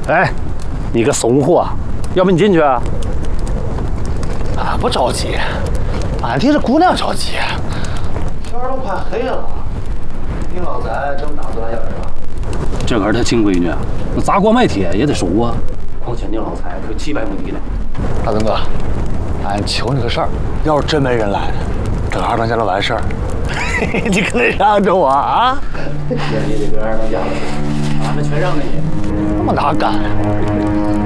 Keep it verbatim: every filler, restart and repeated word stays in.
哎，你个怂货，要不你进去啊？ 俺不着急，俺替这姑娘着急。天都快黑了，你老在这么大钻眼啊？ 这可是他亲闺女，那砸锅卖铁也得收啊。况且宁老财可有几百亩地呢。 大东哥，俺求你个事儿，要是真没人来，跟二当家的完事儿，你可得让着我啊！ 那你得跟二当家的，俺们全让给你。 那么哪敢？